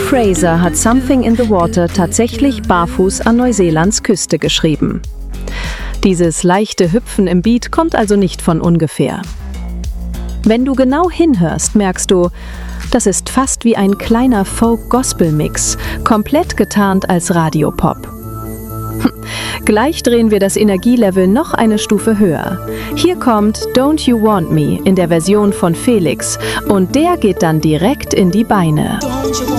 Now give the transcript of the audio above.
Fraser hat Something in the Water tatsächlich barfuß an Neuseelands Küste geschrieben. Dieses leichte Hüpfen im Beat kommt also nicht von ungefähr. Wenn du genau hinhörst, merkst du, das ist fast wie ein kleiner Folk-Gospel-Mix, komplett getarnt als Radiopop. Gleich drehen wir das Energielevel noch eine Stufe höher. Hier kommt Don't You Want Me in der Version von Felix und der geht dann direkt in die Beine. Don't you